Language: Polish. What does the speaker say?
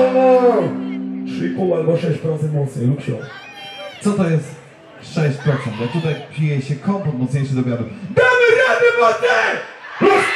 3,5 albo 6% mocniej, Luksio. Co to jest 6%? Bo tutaj pije się kompot mocniejszy do obiadu. Damy radę, Mate!